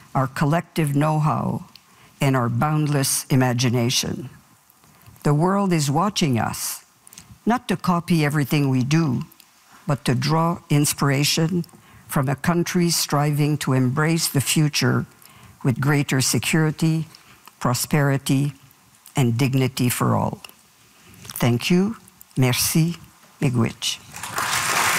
our collective know-how, and our boundless imagination. The world is watching us, not to copy everything we do, but to draw inspiration from a country striving to embrace the future with greater security, prosperity, and dignity for all. Thank you. Merci. Miigwech.